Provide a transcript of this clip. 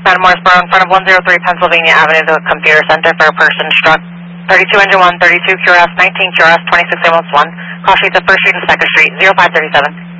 Madam Morrisboro in front of 103 Pennsylvania Avenue, the Computer Center for a person struck. 32 Engine 1, 32 QRS, 19 QRS, 26 Ambulance 1. Call streets of 1st Street and 2nd Street, 0537.